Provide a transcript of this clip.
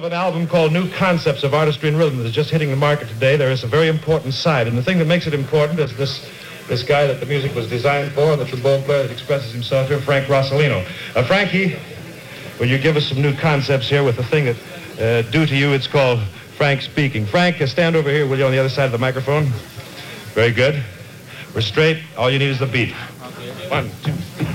Of an album called New Concepts of Artistry and Rhythm that is just hitting the market today. There is a very important side, and the thing that makes it important is this guy that the music was designed for, the trombone player that expresses himself here, Frank Rossellino. Frankie, will you give us some new concepts here with the thing that, due to you, it's called Frank Speaking. Frank, stand over here, will you, on the other side of the microphone? Very good. We're straight. All you need is the beat. 1, 2, 3.